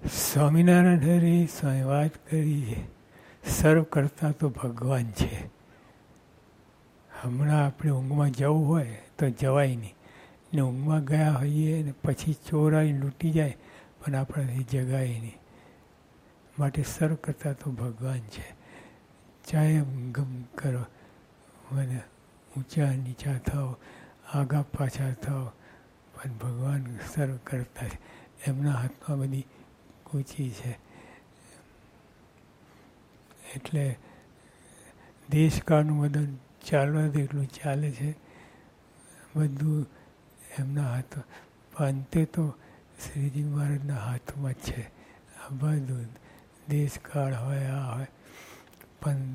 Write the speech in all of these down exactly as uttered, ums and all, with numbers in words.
સ્વામિનારાયણ હરે સ્વામી વાત કરી છે, સર્વ કરતા તો ભગવાન છે. હમણાં આપણે ઊંઘમાં જવું હોય તો જવાય નહીં, ને ઊંઘમાં ગયા હોઈએ ને પછી ચોરાઈ લૂંટી જાય પણ આપણાથી જગાય નહીં. માટે સર્વ કરતા તો ભગવાન છે. ચાહે ગમ કરો, મને ઊંચા નીચા થાવ, આગા પાછા થાવ, પણ ભગવાન સર્વ કરતા છે. એમના હાથમાં બધી કૂચી છે. એટલે દેશકાળનું બધું ચાલવા જેટલું ચાલે છે, બધું એમના હાથમાં. પણ અંતે તો શ્રીજી મહારાજના હાથમાં જ છે આ બધું. દેશકાળ હોય આ હોય, પણ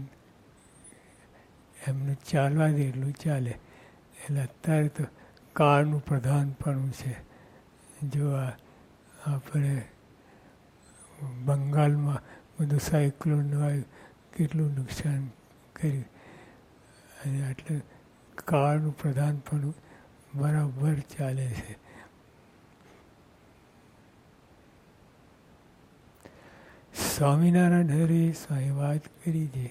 એમનું ચાલવા જેટલું ચાલે. એટલે અત્યારે તો કાળનું પ્રધાનપણું છે. જો આ આપણે બંગાળમાં બધું સાયક્લોન આવ્યું, કેટલું નુકસાન કર્યું. અને એટલે કાળનું પ્રધાનપણું બરાબર ચાલે છે. સ્વામિનારાયણ હરે સ્વામી વાત કરી છે,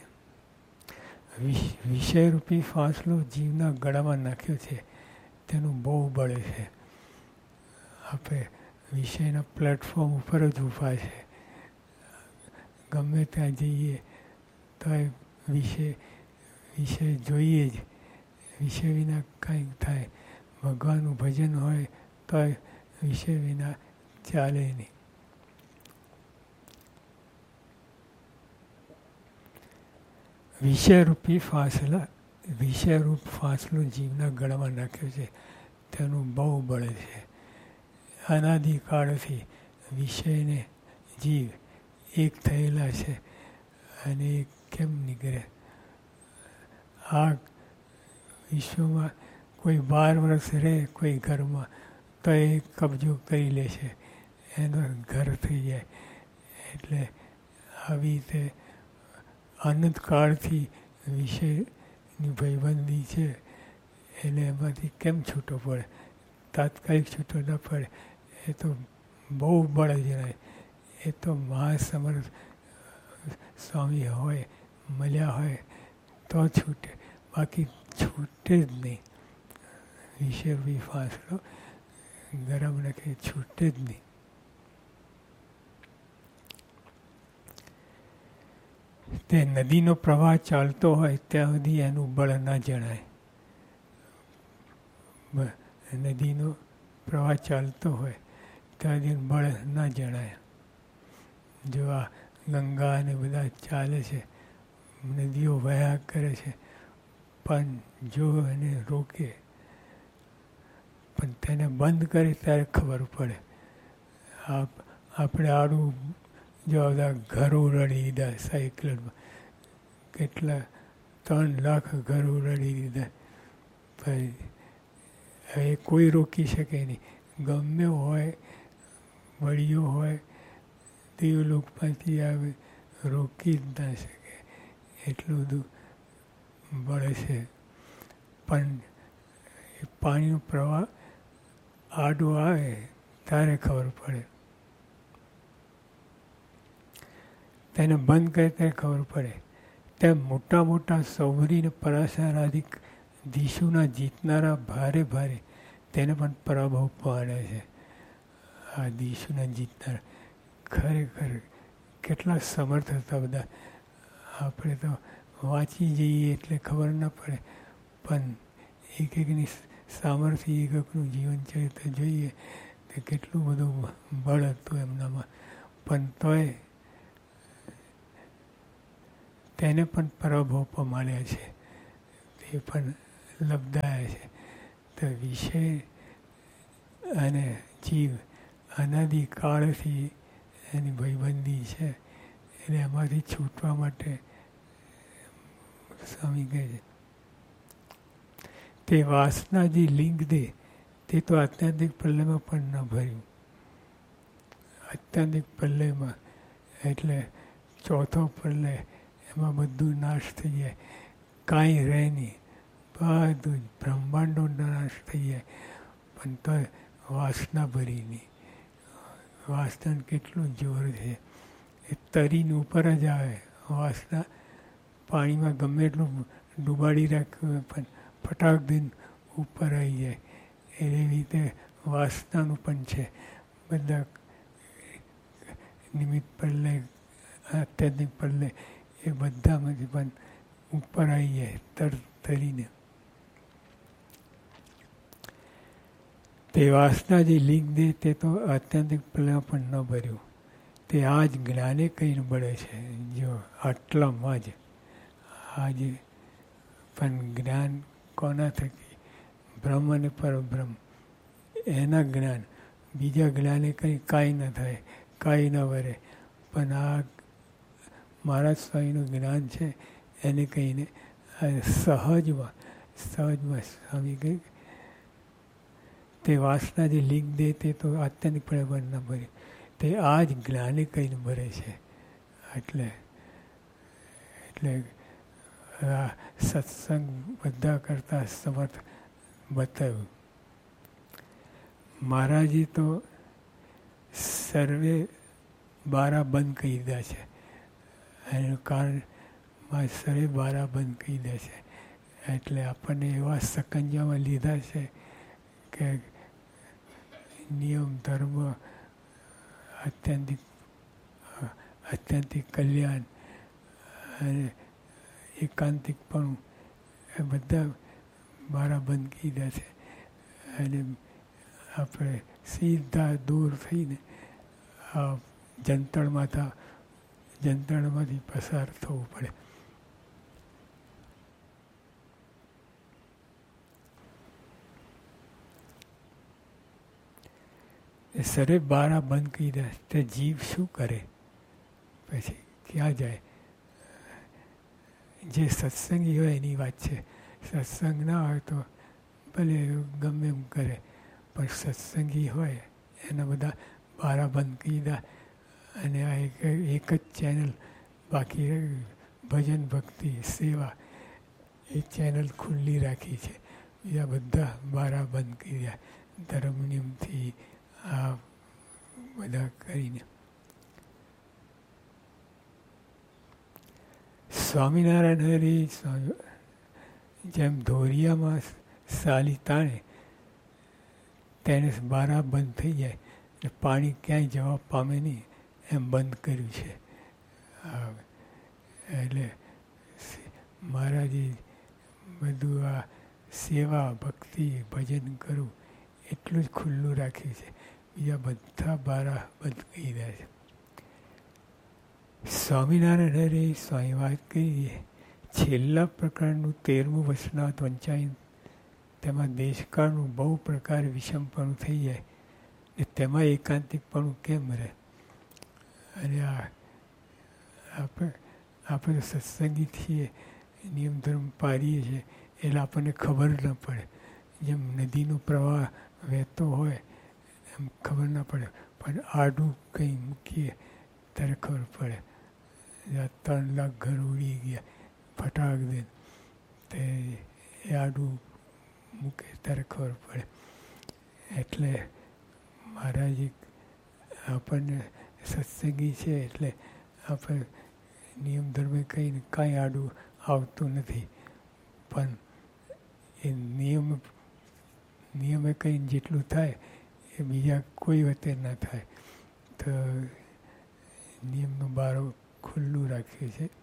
વિષયરૂપી ફાંસલો જીવના ગળામાં નાખ્યો છે, તેનું બહુ બળ છે. આપણે વિષયના પ્લેટફોર્મ ઉપર જ ઊભા છે. ગમે ત્યાં જઈએ તો વિષય વિષય જોઈએ જ. વિષય વિના કંઈક થાય. ભગવાનનું ભજન હોય તો વિષય વિના ચાલે નહીં. વિષયરૂપી ફાંસલા વિષયરૂપ ફાંસલો જીવના ગળામાં નાખ્યો છે, તેનું બહુ બળ છે. અનાદિકાળથી વિષયને જીવ એક થયેલા છે, અને એ કેમ નીકળે? આ વિશ્વમાં કોઈ બાર વર્ષ રહે કોઈ ઘરમાં તો એ કબજો કરી લે છે, એનો ઘર થઈ જાય. એટલે આવી રીતે અનંતકાળથી વિષયની ભયબંધી છે. એટલે એમાંથી કેમ છૂટો પડે? તાત્કાલિક છૂટો ન પડે. એ તો બહુ બળ જણાય. એ તો મહાસમર્થ સ્વામી હોય, મળ્યા હોય તો છૂટે, બાકી છૂટે જ નહીં. વિષય ફાંસલો ગરમ રાખે, છૂટે જ નહીં. તે નદીનો પ્રવાહ ચાલતો હોય ત્યાં સુધી એનું બળ ન જણાય. નદીનો પ્રવાહ ચાલતો હોય ત્યાં સુધી બળ ન જણાય. જો આ ગંગા અને બધા ચાલે છે, નદીઓ વહ્યા કરે છે, પણ જો એને રોકે, પણ તેને બંધ કરે ત્યારે ખબર પડે. આપ આપણે આડું જો બધા ઘરો રડી દીધા સાયકલમાં, કેટલા ત્રણ લાખ ઘરો રડી દીધા. પછી હવે કોઈ રોકી શકે નહીં. ગમે હોય, વડીઓ હોય, દેવલોકમાંથી આવે, રોકી જ ના શકે. એટલું બધું બળ છે. પણ એ પાણીનો પ્રવાહ આડો આવે ત્યારે ખબર પડે. તેને બંધ કરે ત્યારે ખબર પડે. તેમ મોટા મોટા સૌરીને પરાશરાધિક દીશુના જીતનારા ભારે ભારે તેને પણ પરાભવ પાડે છે. આ દીશુના જીતનારા ખરેખર કેટલા સમર્થ હતા બધા. આપણે તો વાંચી જઈએ એટલે ખબર ન પડે, પણ એક એકની સામર્થ્ય એકકનું જીવન ચરિત્ર જોઈએ તો કેટલું બધું બળ હતું એમનામાં. પણ તોય તેને પણ પરાભવ પમાડ્યા છે, તે પણ લબ્ધાયા છે. તો વિષય અને જીવ અનાદિકાળથી એની ભયબંધી છે. એટલે એમાંથી છૂટવા માટે સ્વામી કહે છે, તે વાસના જે લિંગ દે તે તો આત્યાંતિક પ્રલયમાં પણ ન ભર્યું. આત્યાંતિક પ્રલયમાં એટલે ચોથો પ્રલય, એમાં બધું નાશ થઈ જાય, કાંઈ રહે નહીં, બધું જ બ્રહ્માંડનો નાશ થઈ જાય. પણ તો વાસના ભરી નહીં. વાસના કેટલું જોર છે. એ તરીને ઉપર જ આવે. વાસના પાણીમાં ગમે એટલું ડૂબાડી રાખ્યું હોય પણ ફટાક દઈને ઉપર આવી જાય. એવી રીતે વાસનાનું પણ છે. બધા નિમિત્ત પ્રલય, આત્યંતિક પ્રલય એ બધામાંથી પણ ઉપર આવી જાય તર તરીને. તે વાસના જે લીક દે તે તો આત્યંતિક પ્રલયમાં પણ ન ભર્યું. તે આ જ જ્ઞાને કહીને બળે છે. જો આટલામાં જ આજે પણ જ્ઞાન કોના થકી? બ્રહ્મ અને પરબ્રહ્મ એના જ્ઞાન. બીજા જ્ઞાને કંઈ કાંઈ ન થાય, કાંઈ ન વરે. પણ આ મહારાજ સ્વામીનું જ્ઞાન છે એને કહીને સહજમાં સહજમાં સ્વામી કહે તે વાસના જે લીક દે તે તો આત્યંતિક પણ ન ભરે. તે આ જ જ્ઞાને કહીને ભરે છે. એટલે એટલે આ સત્સંગ બધા કરતાં સમર્થ બતાવ્યું. મહારાજે તો સર્વે બારા બંધ કહી દીધા છે. એનું કારણ સર્વે બારા બંધ કહી દે છે. એટલે આપણને એવા સકંજામાં લીધા છે કે નિયમ ધર્મ, આત્યંતિક આત્યંતિક કલ્યાણ અને એકાંતિકપણું એ બધા બારા બંધ કીધા છે. અને આપણે સીધા દૂર થઈને આ જંતરમાંથી જંતરમાંથી પસાર થવું પડે. એ સરે બારા બંધ કીધા તે જીવ શું કરે? પછી ક્યાં જાય? જે સત્સંગી હોય એની વાત છે. સત્સંગ ના હોય તો ભલે ગમે એમ કરે, પણ સત્સંગી હોય એના બધા બારા બંધ કીધા. અને આ એક એક જ ચેનલ બાકી ભજન ભક્તિ સેવા એ ચેનલ ખુલ્લી રાખી છે. બીજા બધા બારા બંધ કીધા ધર્મ નિયમથી આ બધા કરીને. સ્વામિનારાયણ હરિ સ્વામી જેમ ધોરિયામાં સાલી તાણે તેને બારા બંધ થઈ જાય એટલે પાણી ક્યાંય જવા પામે નહીં એમ બંધ કર્યું છે. એટલે મહારાજે બધું આ સેવા ભક્તિ ભજન કરવું એટલું જ ખુલ્લું રાખ્યું છે. બીજા બધા બારા બંધ કહી રહ્યા છે. સ્વામિનારાયણ હરે સ્વામી વાત કરીએ. છેલ્લા પ્રકારનું તેરમું વચનામૃત વંચાયું. તેમાં દેશકાળનું બહુ પ્રકાર વિષમપણું થઈ જાય ને તેમાં એકાંતિકપણું કેમ રહે? અને આ આપણે આપણે સત્સંગી છીએ, નિયમ ધર્મ પાડીએ છીએ એટલે આપણને ખબર ન પડે. જેમ નદીનો પ્રવાહ વહેતો હોય એમ ખબર ના પડે, પણ આડું કંઈ મૂકીએ ત્યારે ખબર પડે. ત્રણ લાખ ઘર ઉડી ગયા ફટાક દે તે એ આડું મૂકે ત્યારે ખબર પડે. એટલે મહારાજ આપણને સત્સંગી છે એટલે આપણે નિયમ ધર્મે કહીને કાંઈ આડું આવતું નથી. પણ એ નિયમ નિયમે કહીને જેટલું થાય એ બીજા કોઈ વખતે ના થાય. તો નિયમનું બારો ખુલ્લું રાખ્યું છે.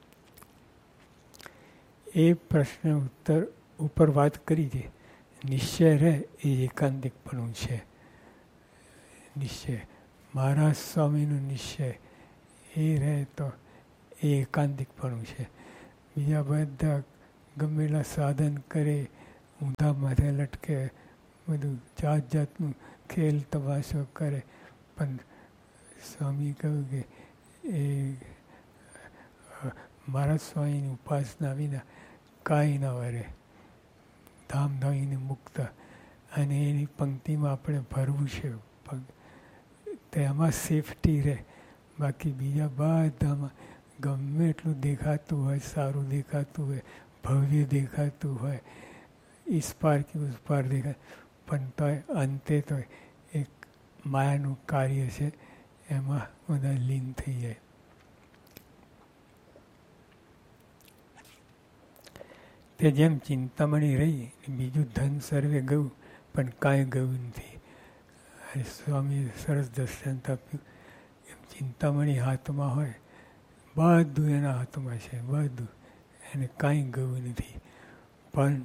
એ પ્રશ્ન ઉત્તર ઉપર વાત કરી છે. નિશ્ચય રહે એ એકાંતિકપણું છે. નિશ્ચય મહારાજ સ્વામીનો નિશ્ચય એ રહે તો એ એકાંતિકપણું છે. બીજા બધા ગમેલા સાધન કરે, ઊંધા માથે લટકે, બધું જાત જાતનું ખેલ તમાશો કરે, પણ સ્વામી કહ્યું કે એ મહારાજ સ્વામીની ઉપાસના વિના કાંઈ ન વરે. ધામ ધામીને મુક્ત. અને એની પંક્તિમાં આપણે ભરવું છે. તેમાં સેફટી રહે. બાકી બીજા બધામાં ગમે એટલું દેખાતું હોય, સારું દેખાતું હોય, ભવ્ય દેખાતું હોય, ઇસ પાર કે ઉસ પાર દેખાય, પણ તો અંતે તો એક માયાનું કાર્ય છે એમાં બધા લીન થઈ જાય. તે જેમ ચિંતામણી રહી, બીજું ધન સર્વે ગયું, પણ કાંઈ ગયું નથી. સ્વામીએ સરસ દર્શાંત આપ્યું. એમ ચિંતામણી હાથમાં હોય, બધું એના હાથમાં છે, બધું એને કાંઈ ગયું નથી. પણ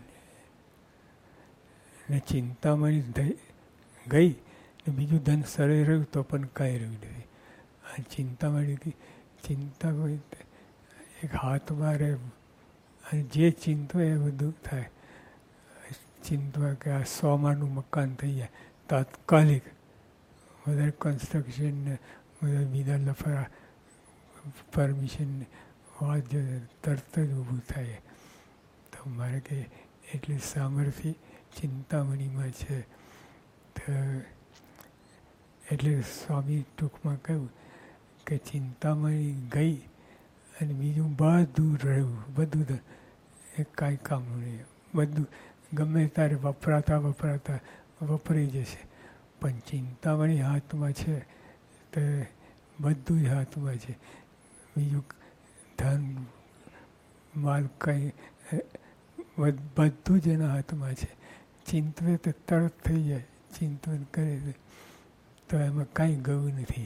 ને ચિંતામણી ગઈ ને બીજું ધન સર્વે રહ્યું તો પણ કાંઈ રહ્યું નથી. આ ચિંતામણી ચિંતા કોઈ એક હાથમાં રહે અને જે ચિંતો એ બધું થાય. ચિંતવા કે આ સોમાનું મકાન થઈ જાય તાત્કાલિક, વધારે કન્સ્ટ્રક્શન ને બધા બીજા લફરા પરમિશન વાત તરત જ ઊભું થાય. તો મારે કે એટલી સામર્થ્ય ચિંતામણીમાં છે. તો એટલે સ્વામી ટૂંકમાં કહ્યું કે ચિંતામણી ગઈ અને બીજું બધું રહ્યું, બધું એ કાંઈ કામનું નહીં. બધું ગમે ત્યારે વપરાતા વપરાતા વપરાઈ જશે, પણ ચિંતામણી હાથમાં છે તો બધું જ હાથમાં છે. બીજું ધન માલ કંઈ બધું જ એના હાથમાં છે. ચિંતવે તો તરત થઈ જાય, ચિંતન કરે તો એમાં કાંઈ ગયું નથી.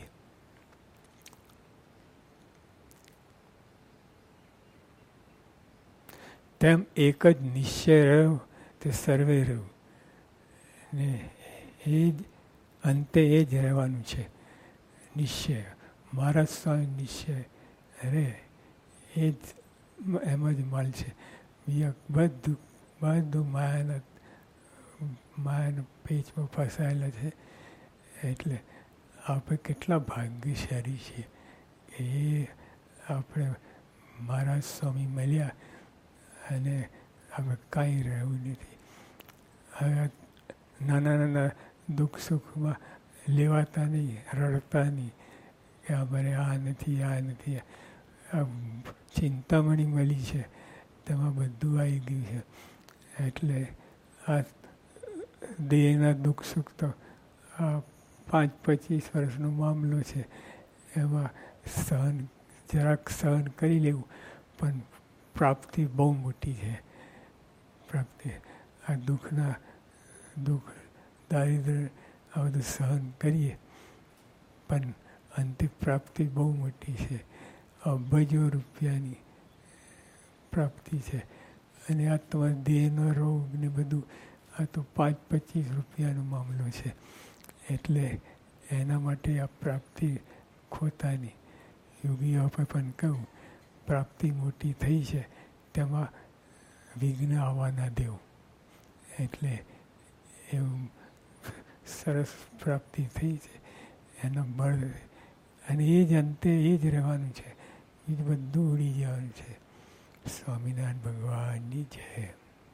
તેમ એક જ નિશ્ચય રહ્યો તે સર્વે રહ્યું ને એ જ અંતે એ જ રહેવાનું છે. નિશ્ચય મારા સ્વામી નિશ્ચય રહે એ જ એમ જ માલ છે. બીજા બધું બધું માયાના માયાના પેચમાં ફસાયેલા છે. એટલે આપણે કેટલા ભાગ્યશાળી છીએ કે એ આપણે મહારાજ સ્વામી મળ્યા અને આપણે કાંઈ રહેવું નથી. હવે નાના નાના દુઃખ સુખમાં લેવાતા નહીં, રડતા નહીં કે અમારે આ નથી આ નથી. આ ચિંતામણી મળી છે તેમાં બધું આવી ગયું છે. એટલે આ દેહના દુઃખ સુખ તો આ પાંચ પચીસ વર્ષનો મામલો છે. એમાં સહન જરાક સહન કરી લેવું, પણ પ્રાપ્તિ બહુ મોટી છે. પ્રાપ્તિ આ દુઃખના દુઃખ દારિદ્ર આ બધું સહન કરીએ, પણ અંતિમ પ્રાપ્તિ બહુ મોટી છે. અબજો રૂપિયાની પ્રાપ્તિ છે. અને આ તમારા દેહનો રોગ ને બધું આ તો પાંચ પચીસ રૂપિયાનો મામલો છે. એટલે એના માટે આ પ્રાપ્તિ ખોતાની. યોગીઓએ પણ કહ્યું પ્રાપ્તિ મોટી થઈ છે તેમાં વિઘ્ન આવવા ના દેવું. એટલે એવું સરસ પ્રાપ્તિ થઈ છે એનો બળ, અને એ જ અંતે એ જ રહેવાનું છે. બીજું બધું ઉડી જવાનું છે. સ્વામિનારાયણ ભગવાનની જય.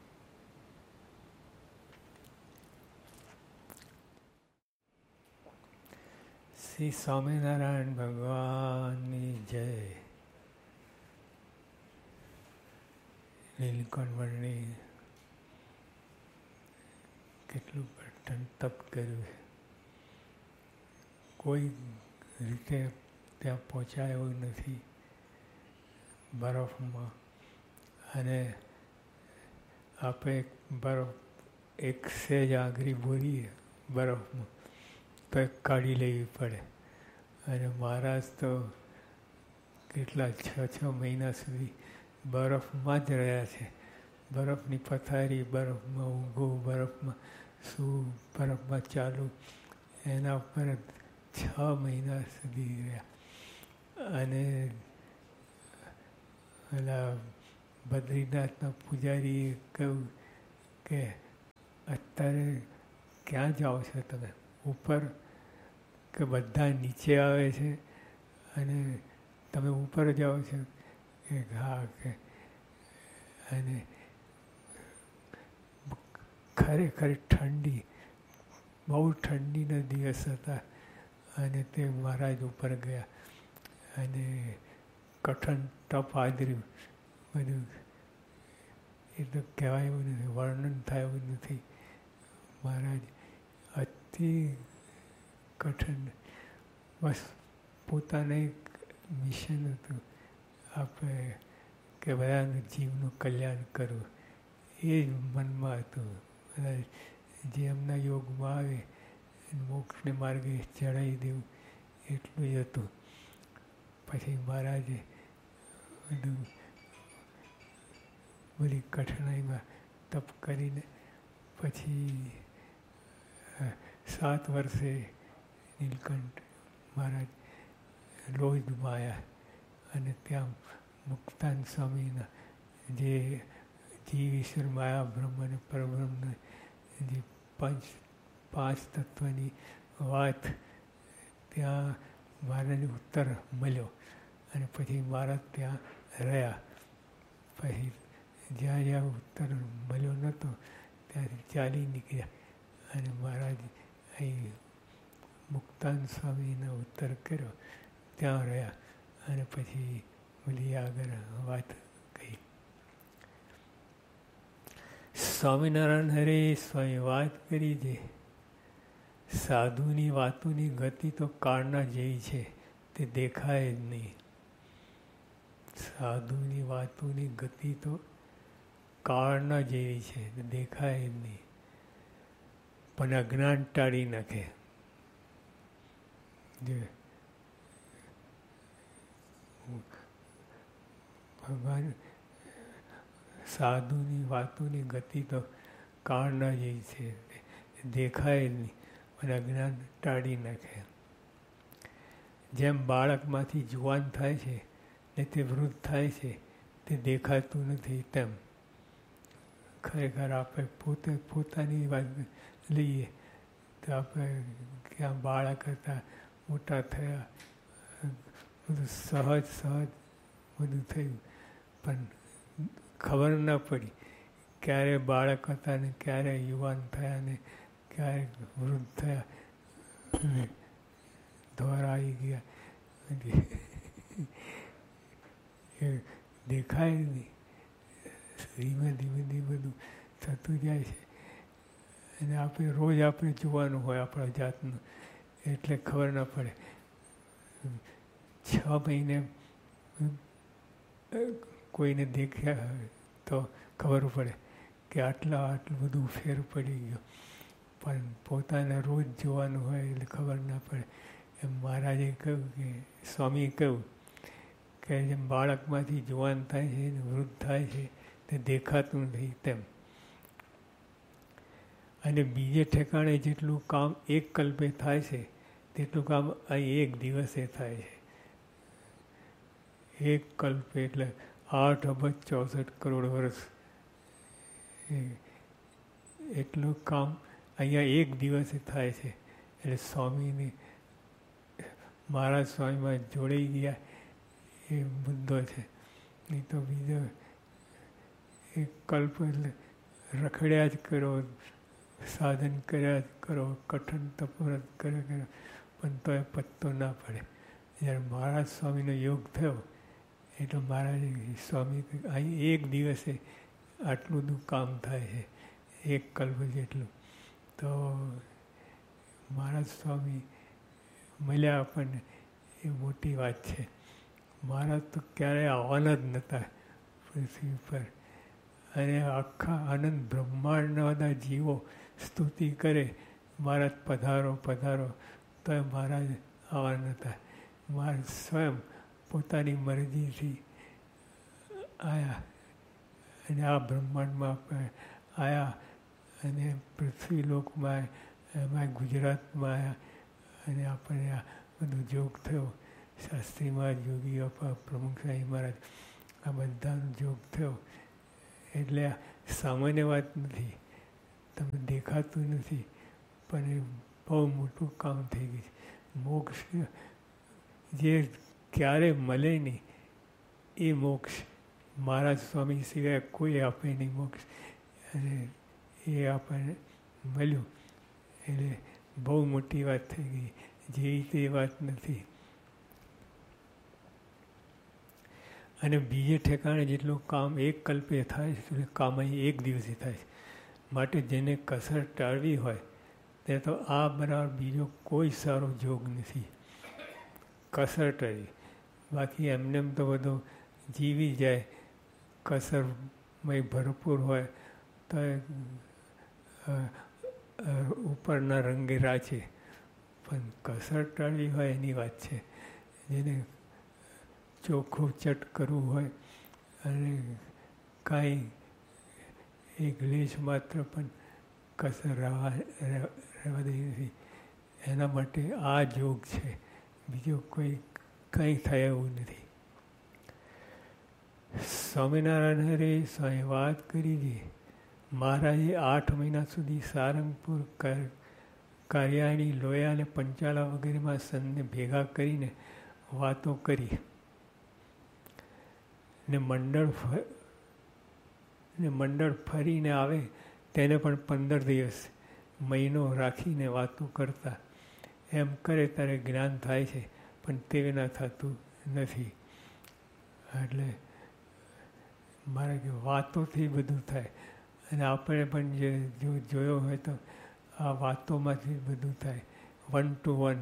શ્રી સ્વામિનારાયણ ભગવાનની જય. નીલકંઠ વર્ણી કેટલું કઠણ તપ કર્યું છે. કોઈ રીતે ત્યાં પહોંચાયો નથી બરફમાં. અને આપણે બરફ એક સેજ આંગળી બોલીએ બરફમાં તો કાઢી લેવી પડે. અને મહારાજ તો કેટલા છ છ મહિના સુધી બરફમાં જ રહ્યા છે. બરફની પથારી, બરફમાં ઊંઘવું, બરફમાં શું, બરફમાં ચાલુ, એના ઉપર છ મહિના સુધી રહ્યા. અને પેલા બદ્રીનાથના પૂજારીએ કહ્યું કે અત્યારે ક્યાં જાઓ છો તમે ઉપર? કે બધા નીચે આવે છે અને તમે ઉપર જાઓ છો? કે હા. કે અને ખરેખર ઠંડી, બહુ ઠંડીના દિવસ હતા. અને તે મહારાજ ઉપર ગયા અને કઠણ તપ આદર્યું બધું. એ તો કહેવાય એવું નથી, વર્ણન થાય એવું નથી. મહારાજ અતિ કઠણ. બસ પોતાને એક મિશન હતું, આપણે કે બધાનું જીવનું કલ્યાણ કરવું, એ જ મનમાં હતું. બધા જે એમના યોગમાં આવે મોક્ષને માર્ગે ચડાવી દેવું એટલું જ હતું. પછી મહારાજે બધું બધી કઠણાઈમાં તપ કરીને પછી સાત વર્ષે નીલકંઠ મહારાજ લોહિતમાં આવ્યા અને ત્યાં મુક્તાન સ્વામીના જે જીવ ઈશ્વર માયા બ્રહ્મ અને પરબ્રહ્મના જે પંચ પાંચ તત્વની વાત ત્યાં મહારાજને ઉત્તર મળ્યો અને પછી મહારાજ ત્યાં રહ્યા. પછી જ્યાં જ્યાં ઉત્તર મળ્યો નહોતો ત્યાંથી ચાલી નીકળ્યા અને મહારાજ અહીં મુક્તાન સ્વામીનો ઉત્તર કર્યો, ત્યાં રહ્યા અને પછી બધી આગળ વાત કહી. સ્વામિનારાયણ હરે સ્વામી વાત કરી છે, સાધુની વાતોની ગતિ તો કાળના જેવી છે, તે દેખાય જ નહીં. સાધુની વાતોની ગતિ તો કાળના જેવી છે, તે દેખાય જ નહીં, પણ અજ્ઞાન ટાળી નાખે. જે ભગવાન સાધુની વાતોની ગતિ તો કાળના જેવી છે, દેખાય જ નહીં, પણ અજ્ઞાન ટાળી નાખે. જેમ બાળકમાંથી જુવાન થાય છે ને તે વૃદ્ધ થાય છે, તે દેખાતું નથી, તેમ ખરેખર આપણે પોતે પોતાની વાત લઈએ તો આપણે ક્યાં બાળક હતા, મોટા થયા, બધું સહજ સહજ બધું થયું, પણ ખબર ન પડી ક્યારે બાળક હતા ને ક્યારે યુવાન થયા ને ક્યારે વૃદ્ધ થયા, ધોર આવી ગયા, એ દેખાય નહીં. ધીમે ધીમે ધીમે બધું થતું જાય છે અને આપણે રોજ આપણે જોવાનું હોય આપણા જાતનું, એટલે ખબર ન પડે. છ મહિને કોઈને દેખ્યા હોય તો ખબર પડે કે આટલા આટલું બધું ફેર પડી ગયો, પણ પોતાને રોજ જોવાનું હોય એટલે ખબર ના પડે. એમ મહારાજે કહ્યું કે સ્વામીએ કહ્યું કે જેમ બાળકમાંથી જુવાન થાય છે ને વૃદ્ધ થાય છે તે દેખાતું નથી, તેમ. અને બીજે ઠેકાણે જેટલું કામ એક કલ્પે થાય છે તેટલું કામ અહીં એક દિવસે થાય છે. એક કલ્પ એટલે આઠ અબજ ચોસઠ કરોડ વર્ષ, એટલું કામ અહીંયા એક દિવસે થાય છે. એટલે સ્વામીની મહારાજ સ્વામીમાં જોડાઈ ગયા એ મુદ્દો છે. નહીં તો બીજો એક કલ્પ એટલે રખડ્યા જ કરો, સાધન કર્યા જ કરો, કઠણ તપવ્રત કર્યા કરો, પણ તો એ પત્તો ના પડે. જ્યારે મહારાજ સ્વામીનો યોગ થયો એટલે મહારાજ સ્વામી અહીં એક દિવસે આટલું બધું કામ થાય છે, એક કલ્પ જેટલું. તો મહારાજ સ્વામી મળ્યા આપણને એ મોટી વાત છે. મહારાજ તો ક્યારેય આવવાના જ નહોતા પૃથ્વી પર, અને આખા આનંદ બ્રહ્માંડના બધા જીવો સ્તુતિ કરે મહારાજ પધારો પધારો, તો એ મહારાજ આવવાના નહોતા. મહારાજ સ્વયં પોતાની મરજીથી આવ્યા અને આ બ્રહ્માંડમાં આવ્યા અને પૃથ્વી લોકમાં એમાં ગુજરાતમાં આવ્યા અને આપણને આ બધું જોગ થયો. શાસ્ત્રીમાં યોગી અપા પ્રમુખ સાંઈ મહારાજ આ બધાનો જોગ થયો. એટલે આ સામાન્ય વાત નથી, તમને દેખાતું નથી, પણ એ બહુ મોટું કામ થઈ ગયું છે. મોક્ષ જે ક્યારે મળે નહીં એ મોક્ષ મહારાજ સ્વામી સિવાય કોઈ આપે નહીં મોક્ષ, અને એ આપણને મળ્યું એટલે બહુ મોટી વાત થઈ ગઈ. જેવી તે વાત નથી. અને બીજે ઠેકાણે જેટલું કામ એક કલ્પે થાય છે કામ અહીં એક દિવસે થાય છે. માટે જેને કસર ટાળવી હોય તે તો આ બરાબર બીજો કોઈ સારો જોગ નથી. કસરટરી બાકી એમને એમ તો બધું જીવી જાય, કસરમય ભરપૂર હોય તો ઉપરના રંગે રાચે, પણ કસરટાળી હોય એની વાત છે. જેને ચોખ્ખું ચટ કરવું હોય અને કાંઈ એક લેશ માત્ર પણ કસર રહેવા રહેવા દઈ નથી, એના માટે આ જોગ છે. બીજો કોઈ કંઈ થાય એવું નથી. સ્વામિનારાયણ હરે સ્વામી વાત કરી છે. મહારાજે આઠ મહિના સુધી સારંગપુર કાર્યાણી, લોયા અને પંચાલા વગેરેમાં સંતને ભેગા કરીને વાતો કરી ને મંડળ ને મંડળ ફરીને આવે તેને પણ પંદર દિવસ મહિનો રાખીને વાતો કરતા. એમ કરે ત્યારે જ્ઞાન થાય છે, પણ તે વિના થતું નથી. એટલે મારે કે વાતોથી બધું થાય, અને આપણે પણ જે જો જોયો હોય તો આ વાતોમાંથી બધું થાય. વન ટુ વન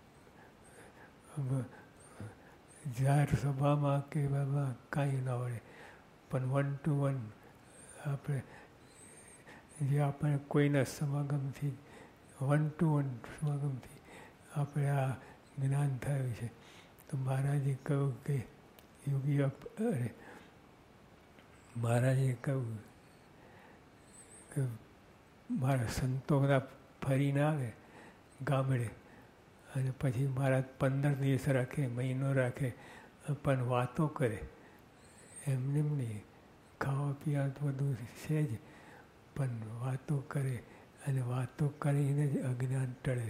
જાહેર સભામાં કે એમાં કાંઈ ના વળે, પણ વન ટુ વન આપણે જે આપણે કોઈના સમાગમથી, વન ટુ વન સમાગમથી આપણે આ જ્ઞાન થયું છે. તો મહારાજે કહ્યું કે યોગી અરે મહારાજે કહ્યું કે મારા સંતો બધા ફરીને આવે ગામડે, અને પછી મહારાજ પંદર દિવસ રાખે, મહિનો રાખે, પણ વાતો કરે. એમને એમ નહીં, ખાવા પીવા તો બધું છે જ, પણ વાતો કરે, અને વાતો કરીને જ અજ્ઞાન ટળે.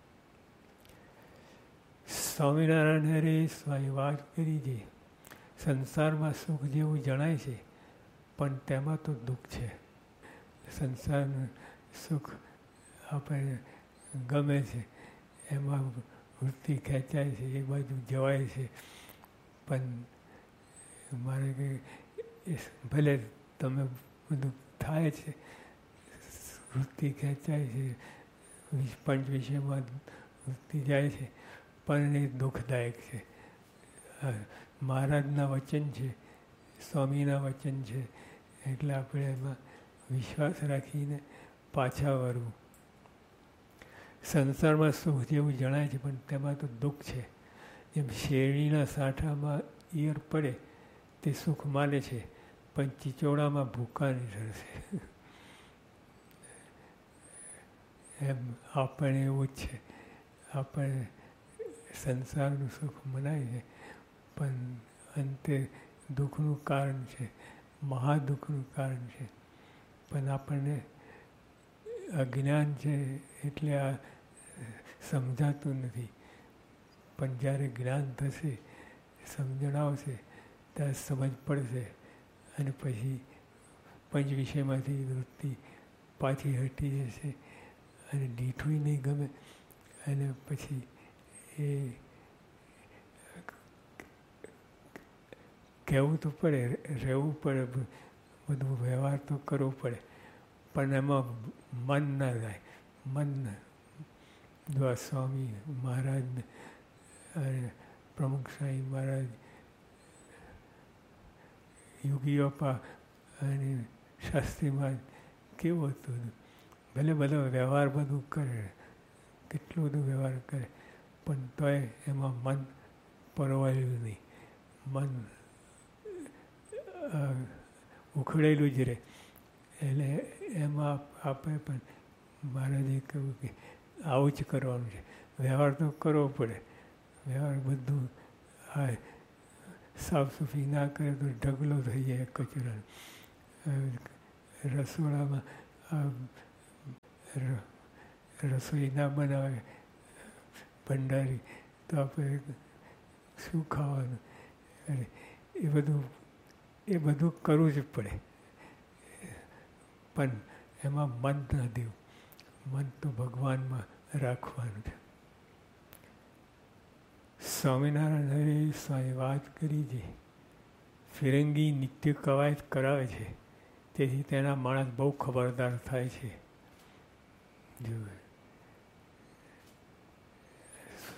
સ્વામિનારાયણ હરે સ્વામી વાત કરી છે. સંસારમાં સુખ જેવું જણાય છે, પણ તેમાં તો દુઃખ છે. સંસારનું સુખ આપણે ગમે છે, એમાં વૃત્તિ ખેંચાય છે, એ બાજુ જવાય છે, પણ મારે કે ભલે તમે બધું થાય છે, વૃત્તિ ખેંચાય છે, પંચ વિષયમાં વૃત્તિ જાય છે, પણ એ દુઃખદાયક છે. મહારાજના વચન છે, સ્વામીના વચન છે, એટલે આપણે એમાં વિશ્વાસ રાખીને પાછા વળવું. સંસારમાં સુખ જેવું જણાય છે, પણ તેમાં તો દુઃખ છે. જેમ શેરડીના સાંઠામાં ઈયળ પડે તે સુખ માને છે, પણ ચીચોડામાં ભૂકા નીકળશે. એમ આપણે એવું જ છે. આપણે સંસારનું સુખ મનાય છે, પણ અંતે દુઃખનું કારણ છે, મહાદુઃખનું કારણ છે. પણ આપણને અજ્ઞાન છે એટલે આ સમજાતું નથી. પણ જ્યારે જ્ઞાન થશે, સમજણ આવશે, ત્યારે સમજ પડશે, અને પછી પંચ વિષયમાંથી વૃત્તિ પાછી હટી જશે, અને દીઠું નહીં ગમે, અને પછી એ કહેવું તો પડે, રહેવું પડે, બધું વ્યવહાર તો કરવો પડે, પણ એમાં મન ના જાય. મન જો આ સ્વામી મહારાજ અને પ્રમુખ સ્વામી મહારાજ, યોગીઓપા અને શાસ્ત્રીમાં કેવું હતું, ભલે બધો વ્યવહાર બધું કરે, કેટલું બધું વ્યવહાર કરે, પણ તોય એમાં મન પરવાયેલું નહીં. મન ઉખડેલું જ રહે. એટલે એમાં આપણે પણ મહારાજે કહ્યું કે આવું જ કરવાનું છે. વ્યવહાર તો કરવો પડે. વ્યવહાર બધું આ સાફ સફાઈ ના કરે તો ઢગલો થઈ જાય કચરાનો. રસોડામાં રસોઈ ના બનાવે ભંડારી તો આપણે શું ખાવાનું? એ બધું એ બધું કરવું જ પડે, પણ એમાં મન ના દેવું. મન તો ભગવાનમાં રાખવાનું છે. સ્વામિનારાયણ હરે સ્વામી વાત કરી છે. ફિરંગી નિત્ય કવાયત કરાવે છે, તેથી તેના માણસ બહુ ખબરદાર થાય છે. જો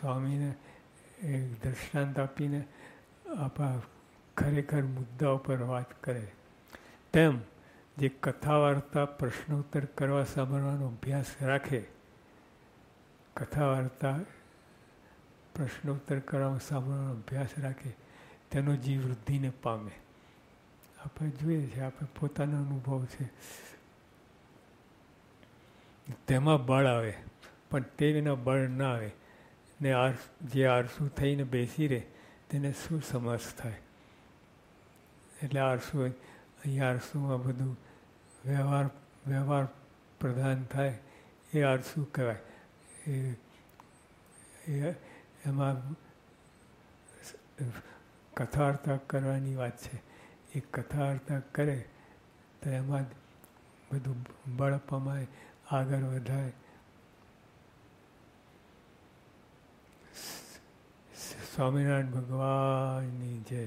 સ્વામીને એક દૃષ્ટાંત આપીને આપણા ખરેખર મુદ્દા ઉપર વાત કરે. તેમ જે કથા વાર્તા પ્રશ્નોત્તર કરવા સાંભળવાનો અભ્યાસ રાખે, કથા વાર્તા પ્રશ્નોત્તર કરવા સાંભળવાનો અભ્યાસ રાખે, તેનો જીવ વૃદ્ધિને પામે. આપણે જોઈએ છે, આપણે પોતાનો અનુભવ છે. તેમાં બળ આવે, પણ તે વિના બળ ના આવે ને આ જે આળસુ થઈને બેસી રહે તેને શું સમજ થાય? એટલે આળસુ અહીંયા આળસુમાં બધું વ્યવહાર વ્યવહાર પ્રધાન થાય એ આળસુ કહેવાય. એ એમાં કથા વાર્તા કરવાની વાત છે. એ કથા વાર્તા કરે તો એમાં બધું બળ પમાય, આગળ વધાય. સ્વામિનારાયણ ભગવાનની જય.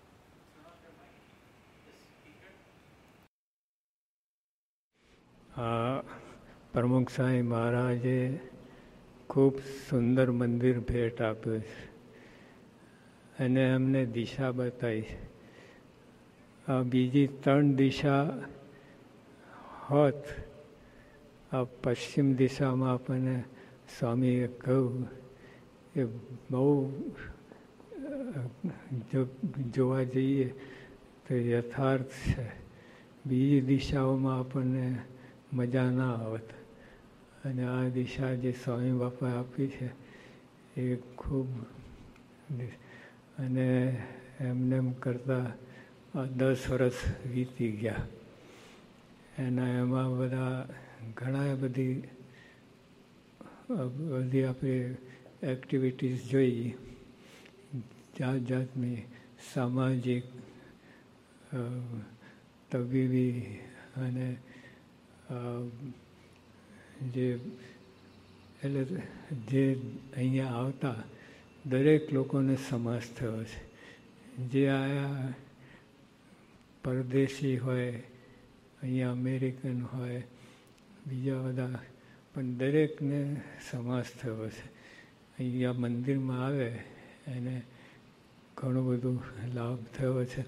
આ પ્રમુખ સાંઈ મહારાજે ખૂબ સુંદર મંદિર ભેટ આપ્યું છે અને એમને દિશા બતાવી છે. આ બીજી ત્રણ દિશા હોત, આ પશ્ચિમ દિશામાં આપણને સ્વામીએ કહ્યું એ બહુ જો જોવા જઈએ તો યથાર્થ છે. બીજી દિશાઓમાં આપણને મજા ના આવત અને આ દિશા જે સ્વામી બાપાએ આપી છે એ ખૂબ, અને એમને એમ કરતાં આ દસ વર્ષ વીતી ગયા. એના એમાં બધા ઘણા બધી બધી આપણે એક્ટિવિટીઝ જોઈ, જાત જાતની સામાજિક, તબીબી અને જે એટલે જે અહીંયા આવતા દરેક લોકોને સમાસ થયો છે. જે આયા પરદેશી હોય, અહીંયા અમેરિકન હોય, બીજા બધા, પણ દરેકને સમાસ થયો છે. અહીંયા મંદિરમાં આવે એને ઘણું બધું લાભ થયો છે.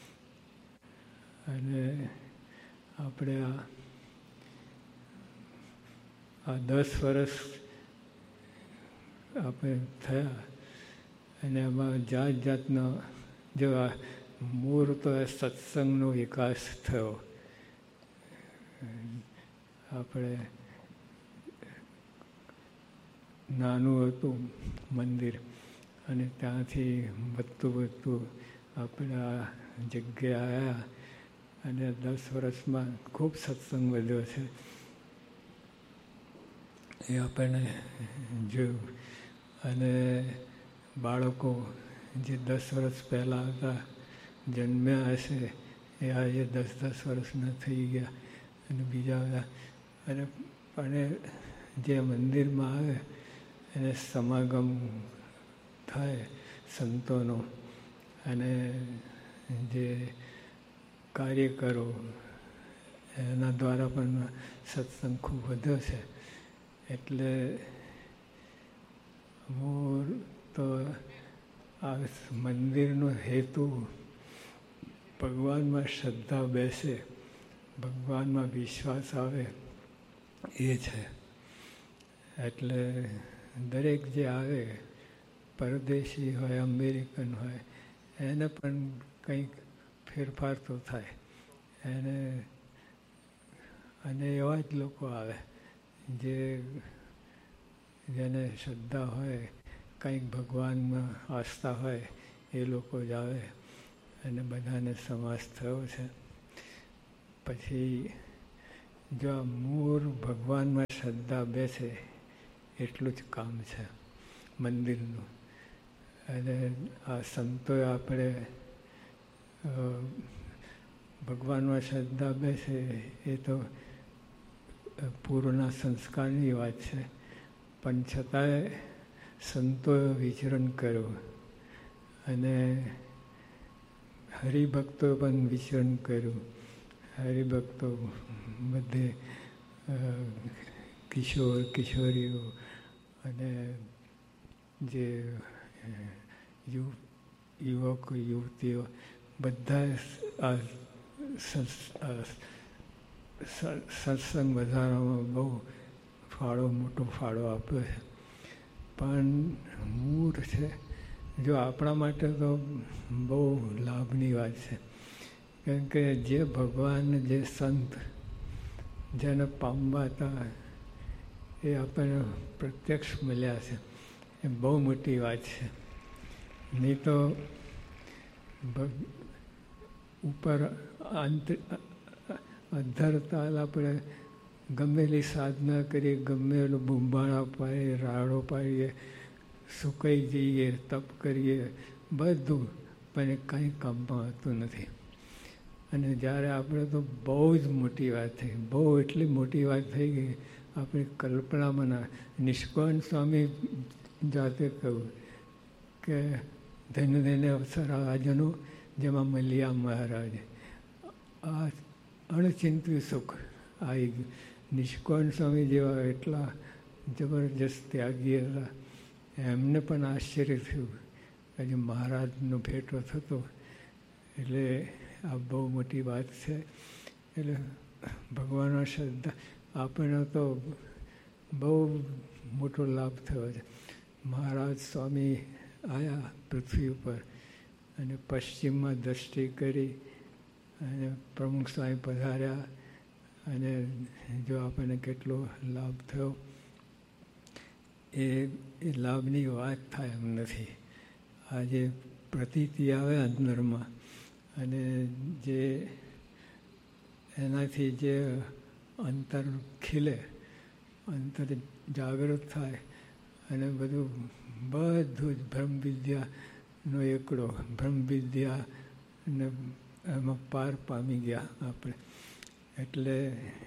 અને આપણે આ આ દસ વર્ષ આપણે થયા અને એમાં જાત જાતનો જો આ મૂળ તો સત્સંગનો વિકાસ થયો. આપણે નાનું હતું મંદિર અને ત્યાંથી વધતું વધતું આપણે આ જગ્યાએ આવ્યા અને દસ વર્ષમાં ખૂબ સત્સંગ વધ્યો છે. એ આપણને જોયું. અને બાળકો જે દસ વર્ષ પહેલાં હતા, જન્મ્યા હશે, એ આજે દસ દસ વર્ષના થઈ ગયા અને બીજા બધા. અને પણ જે મંદિરમાં આવે એને સમાગમ થાય સંતોનો, અને જે કાર્યકરો એના દ્વારા પણ સત્સંગ ખૂબ વધ્યો છે. એટલે મૂળ તો આ મંદિરનો હેતુ ભગવાનમાં શ્રદ્ધા બેસે, ભગવાનમાં વિશ્વાસ આવે એ છે. એટલે દરેક જે આવે, પરદેશી હોય, અમેરિકન હોય, એને પણ કંઈક ફેરફાર તો થાય. એને અને એવા જ લોકો આવે જે જેને શ્રદ્ધા હોય, કંઈક ભગવાનમાં આસ્થા હોય, એ લોકો જ આવે અને બધાને સમાસ થયો છે. પછી જો મૂળ ભગવાનમાં શ્રદ્ધા બેસે એટલું જ કામ છે મંદિરનું. અને આ સંતોએ આપણે ભગવાનમાં શ્રદ્ધા બેસે એ તો પૂર્વના સંસ્કારની વાત છે, પણ છતાંય સંતોએ વિચરણ કર્યું અને હરિભક્તોએ પણ વિચરણ કર્યું. હરિભક્તો બધે કિશોર કિશોરીઓ અને જે યુવકો યુવતીઓ બધા આ સત્સંગ વધારવામાં બહુ ફાળો મોટો ફાળો આપ્યો છે. પણ મૂળ છે જો આપણા માટે તો બહુ લાભની વાત છે. કારણ કે જે ભગવાન, જે સંત જેને પામવા હતા એ આપણને પ્રત્યક્ષ મળ્યા છે. એ બહુ મોટી વાત છે. નહીં તો ઉપર અધરતાલ આપણે ગમેલી સાધના કરીએ, ગમે એટલું બુંબાણા પાડીએ, રાડો પાડીએ, સુકાઈ જઈએ, તપ કરીએ, બધું પણ એ કંઈ કામમાં આવતું નથી. અને જ્યારે આપણે તો બહુ જ મોટી વાત થઈ, બહુ એટલી મોટી વાત થઈ ગઈ આપણી કલ્પનામાં ના. નિષ્કાળ સ્વામી જાતે કહ્યું કે ધન્ય ધન્ય અવસર આજનો જેમાં મલ્યા મહારાજ. આ અણચિંત્યું સુખ આવી ગયું. નિષ્કાળ સ્વામી જેવા એટલા જબરજસ્ત ત્યાગી હતા, એમને પણ આશ્ચર્ય થયું કે મહારાજનો ભેટો થતો. એટલે આ બહુ મોટી વાત છે. એટલે ભગવાનના શ્રદ્ધા આપણને તો બહુ મોટો લાભ થયો છે. મહારાજ સ્વામી આવ્યા પૃથ્વી ઉપર અને પશ્ચિમમાં દ્રષ્ટિ કરી અને પ્રમુખ સ્વામી પધાર્યા અને જો આપણને કેટલો લાભ થયો એ એ લાભની વાત થાય એમ નથી. આજે પ્રતીતિ આવે અંદરમાં અને જે એનાથી જે અંતર ખીલે, અંતર જાગૃત થાય અને બધું બધું જ બ્રહ્મ વિદ્યાનો એકડો, બ્રહ્મ વિદ્યા ને એમાં પાર પામી ગયા આપણે. એટલે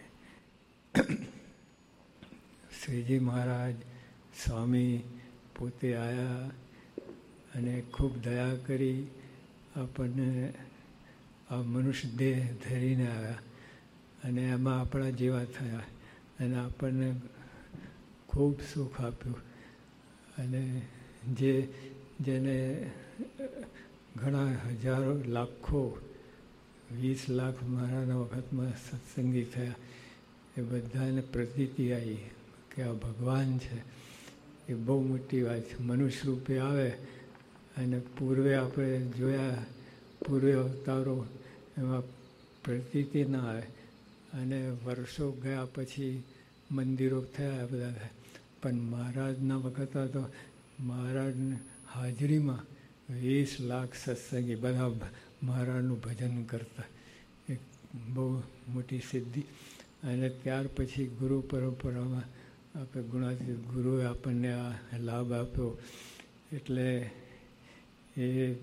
શ્રીજી મહારાજ સ્વામી પોતે આવ્યા અને ખૂબ દયા કરી આપણને આ મનુષ્ય દેહ ધરીને આવ્યા અને એમાં આપણા જેવા થયા અને આપણને ખૂબ સુખ આપ્યું. અને જે જેને ઘણા હજારો લાખો વીસ લાખ મારાના વખતમાં સત્સંગી થયા એ બધાને પ્રતીતિ આવી કે આ ભગવાન છે. એ બહુ મોટી વાત છે. મનુષ્ય રૂપે આવે અને પૂર્વે આપણે જોયા પૂર્વે અવતારો એમાં પ્રતીતિ ના આવે અને વર્ષો ગયા પછી મંદિરો થયા બધા. પણ મહારાજના વખત તો મહારાજની હાજરીમાં વીસ લાખ સત્સંગી બધા મહારાજનું ભજન કરતા. એક બહુ મોટી સિદ્ધિ. અને ત્યાર પછી ગુરુ પરંપરામાં આપણે ગુણાતીત ગુરુએ આપણને આ લાભ આપ્યો. એટલે એ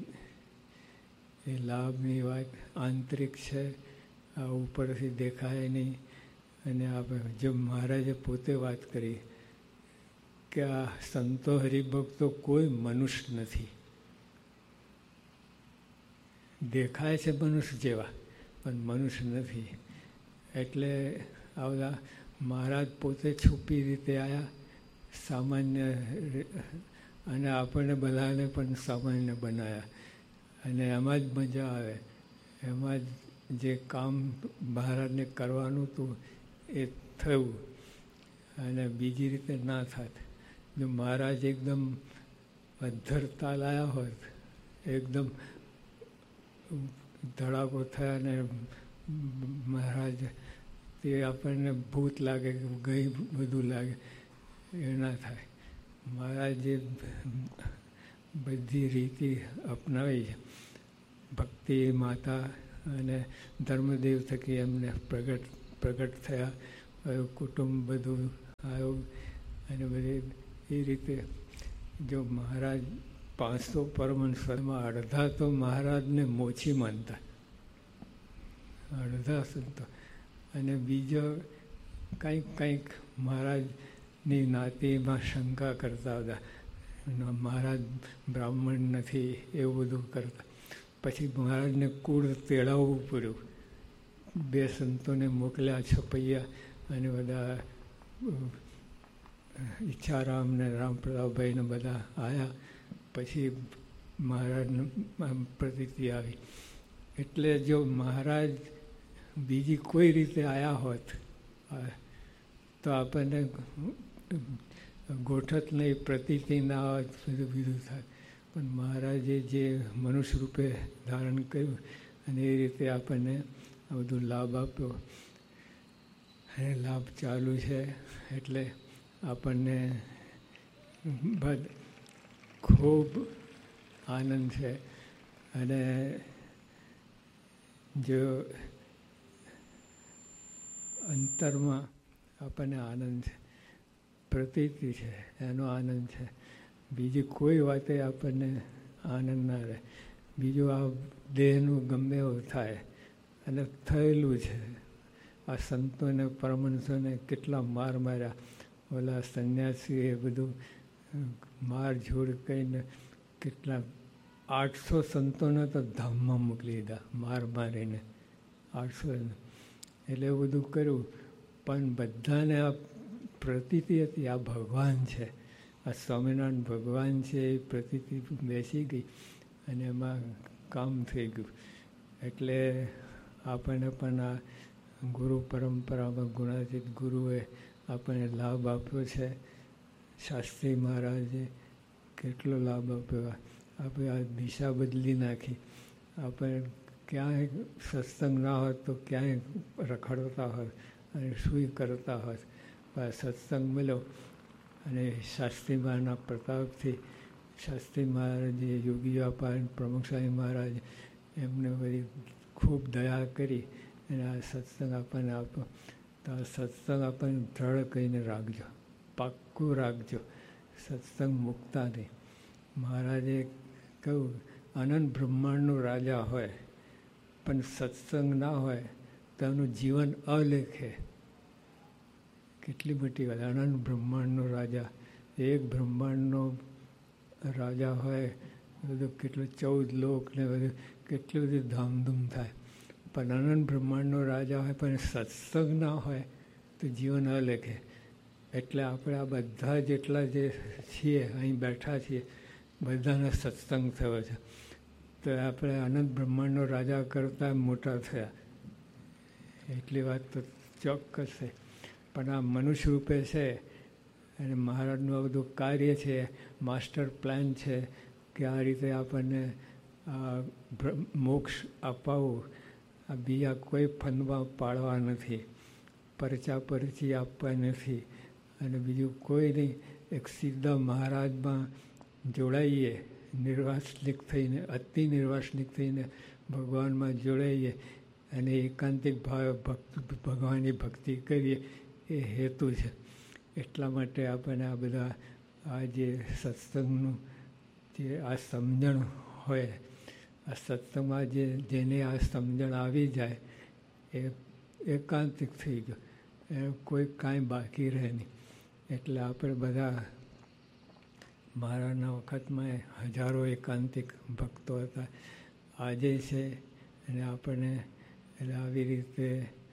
એ લાભની વાત આંતરિક છે, આ ઉપરથી દેખાય નહીં. અને આપણે જો મહારાજે પોતે વાત કરી કે આ સંતો હરિભક્તો કોઈ મનુષ્ય નથી. દેખાય છે મનુષ્ય જેવા પણ મનુષ્ય નથી. એટલે આ બધા મહારાજ પોતે છુપી રીતે આવ્યા સામાન્ય અને આપણને બધાને પણ સામાન્ય બનાવ્યા. અને એમાં જ મજા આવે. એમાં જ જે કામ મહારાજને કરવાનું હતું એ થયું અને બીજી રીતે ના થાત. જો મહારાજ એકદમ અધ્ધરતા લાયા હોત, એકદમ ધડાકો થયા ને મહારાજ તે આપણને ભૂત લાગે કે ગઈ બધું લાગે એ ના થાય. મહારાજે બધી રીતિ અપનાવી છે. ભક્તિ માતા અને ધર્મદેવ થકી એમને પ્રગટ પ્રગટ થયા, કુટુંબ બધું આવ્યું અને બધી એ રીતે જો મહારાજ પાંચસો પરમહંસમાં અડધા તો મહારાજને મોછી માનતા, અડધા સંતો, અને બીજો કંઈક કંઈક મહારાજની નાતીમાં શંકા કરતા હતા. મહારાજ બ્રાહ્મણ નથી એવું બધું કરતા. પછી મહારાજને કુળ તેડાવવું પડ્યું. બે સંતોને મોકલ્યા, છપૈયા અને બધા ઈચ્છારામ ને રામપ્રતાપભાઈ ને બધા આવ્યા. પછી મહારાજને પ્રતીતિ આવી. એટલે જો મહારાજ બીજી કોઈ રીતે આવ્યા હોત તો આપણને ગોઠત નહીં, પ્રતીતિ ના હોત, બધું બીજું થાય. પણ મહારાજે જે મનુષ્ય રૂપે ધારણ કર્યું અને એ રીતે આપણને આ બધું લાભ આપ્યો અને લાભ ચાલુ છે. એટલે આપણને ખૂબ આનંદ છે. અને જો અંતરમાં આપણને આનંદ છે, પ્રતીતિ છે, એનો આનંદ છે. બીજી કોઈ વાતે આપણને આનંદ ના રહે. બીજું આ દેહનું ગમે એવું થાય અને થયેલું છે. આ સંતોને પરમહંસોને કેટલા માર માર્યા, ઓલા સંન્યાસીએ બધું માર ઝોડ કહીને કેટલા આઠસો સંતોને તો ધામમાં મોકલી દીધા માર મારીને, આઠસો. એટલે એવું બધું કર્યું. પણ બધાને આ પ્રતીતિ હતી આ ભગવાન છે, આ સ્વામિનારાયણ ભગવાન છે, એ પ્રતીતિ બેસી ગઈ અને એમાં કામ થઈ ગયું. એટલે આપણને પણ આ ગુરુ પરંપરામાં ગુણાતીત ગુરુએ આપણને લાભ આપ્યો છે. શાસ્ત્રી મહારાજે કેટલો લાભ આપ્યો. આપણે આ દિશા બદલી નાખી. આપણે ક્યાંય સત્સંગ ના હોત તો ક્યાંય રખડતા હોત અને સુઈ કરતા હોત. સત્સંગ મળ્યો અને શાસ્ત્રી મહારાજના પ્રતાપથી શાસ્ત્રી મહારાજે, યોગી અપાયણ પ્રમુખ સ્વામી મહારાજ એમને બધી ખૂબ દયા કરી અને આ સત્સંગ આપણને આપ્યો. તો આ સત્સંગ આપણને દ્રઢ કહીને રાખજો, પાક્કું રાખજો. સત્સંગ મૂકતા નહીં. મહારાજે કહ્યું અનંત બ્રહ્માંડનો રાજા હોય પણ સત્સંગ ના હોય તો એનું જીવન અલેખે. કેટલી મોટી વાત! અનંત બ્રહ્માંડનો રાજા, એક બ્રહ્માંડનો રાજા હોય બધું કેટલું ચૌદ લોક ને બધું કેટલી બધી ધામધૂમ થાય. પણ અનંત બ્રહ્માંડનો રાજા હોય પણ સત્સંગ ના હોય તો જીવન અલેખે. એટલે આપણે આ બધા જેટલા જે છીએ અહીં બેઠા છીએ બધાને સત્સંગ થયો છે. તો આપણે અનંત બ્રહ્માંડનો રાજા કરતાં મોટા થયા એટલી વાત તો ચોક્કસ છે. પણ આ મનુષ્ય રૂપે છે અને મહારાજનું આ બધું કાર્ય છે, માસ્ટર પ્લાન છે કે આ રીતે આપણને મોક્ષ અપાવવું. આ બીજા કોઈ ફંદમાં પાડવા નથી, પરચા પરચી આપવા નથી અને બીજું કોઈ નહીં. એક સીધા મહારાજમાં જોડાઈએ, નિર્વાસનિક થઈને, અતિ નિર્વાસનિક થઈને ભગવાનમાં જોડાઈએ અને એકાંતિક ભાવે ભક્ત ભગવાનની ભક્તિ કરીએ એ હેતુ છે. એટલા માટે આપણને આ બધા આ જે સત્સંગનું જે આ સમજણ હોય, આ સત્સંગમાં જે જેને આ સમજણ આવી જાય એ એકાંતિક થઈ ગયો, એ કોઈ કાંઈ બાકી રહે નહીં. એટલે આપણે બધા મહારાજના વખતમાં હજારો એકાંતિક ભક્તો હતા, આજે છે. અને આપણને એટલે આવી રીતે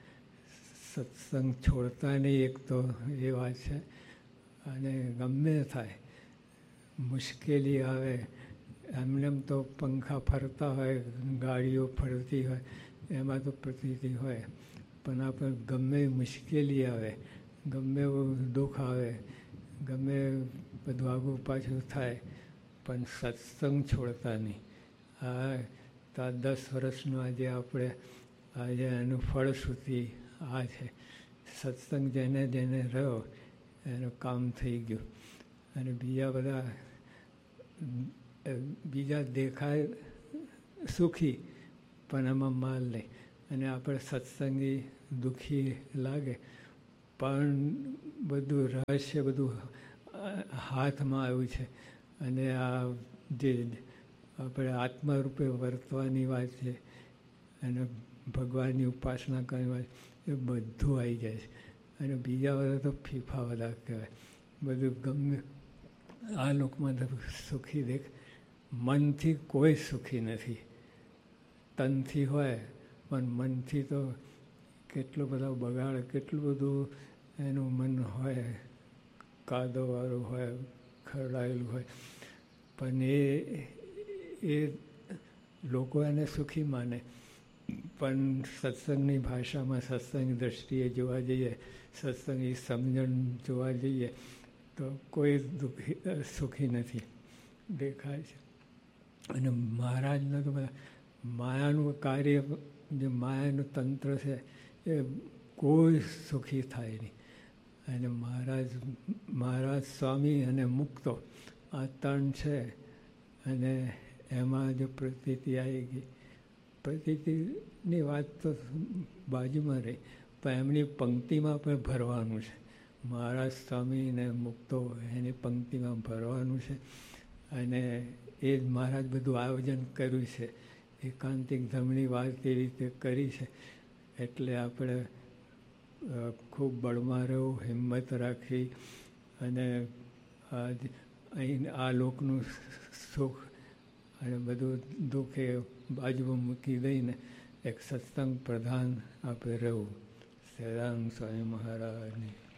સત્સંગ છોડતા નહીં. એક તો એ વાત છે. અને ગમે થાય, મુશ્કેલી આવે, એમને એમ તો પંખા ફરતા હોય, ગાડીઓ ફરતી હોય, એમાં તો પ્રતીતિ હોય. પણ આપણે ગમે મુશ્કેલી આવે, ગમે એવું દુઃખ આવે, ગમે બધું આગું પાછું થાય, પણ સત્સંગ છોડતા નહીં. આ તો આ દસ વર્ષનું આજે આપણે આજે એનું ફળશ્રુતિ આ છે. સત્સંગ જેને જેને રહ્યો એનું કામ થઈ ગયું. અને બીજા બધા બીજા દેખાય સુખી પણ એમાં માલ નહીં. અને આપણે સત્સંગી દુઃખી લાગે પણ બધું રહસ્ય બધું હાથમાં આવ્યું છે. અને આ જે આપણે આત્મરૂપે વર્તવાની વાત છે અને ભગવાનની ઉપાસના કરવાની વાત, એ બધું આવી જાય છે. અને બીજા બધા તો ફીફા બધા કહેવાય. બધું ગમે આ લોકમાં તો સુખી દેખ, મનથી કોઈ સુખી નથી. તનથી હોય પણ મનથી તો કેટલો બધો બગાડ, કેટલું બધું એનું મન હોય કાદવવાળું હોય, ખરડાયેલું હોય, પણ એ એ લોકો એને સુખી માને. પણ સત્સંગની ભાષામાં, સત્સંગની દૃષ્ટિએ જોવા જઈએ, સત્સંગની સમજણ જોવા જઈએ તો કોઈ દુઃખી સુખી નથી દેખાય છે. અને મહારાજનું તો બધા માયાનું કાર્ય, જે માયાનું તંત્ર છે એ કોઈ સુખી થાય નહીં. અને મહારાજ મહારાજ સ્વામી અને મુક્તો આ ત્રણ છે. અને એમાં જો પ્રતીતિ આવી ગઈ, પ્રતીતિની વાત તો બાજુમાં રહી, પણ એમની પંક્તિમાં પણ ભરવાનું છે. મહારાજ સ્વામી ને મુક્તો એની પંક્તિમાં ભરવાનું છે. અને એ જ મહારાજ બધું આયોજન કર્યું છે. એકાંતિક ધમની વાત એ રીતે કરી છે. એટલે આપણે ખૂબ બળમાં રહેવું, હિંમત રાખી અને અહીં આ લોકનું સુખ અને બધું દુઃખ એ બાજુમાં મૂકી દઈને એક સત્સંગ પ્રધાન આપણે રહેવું. સદાનંદ સ્વામી મહારાજની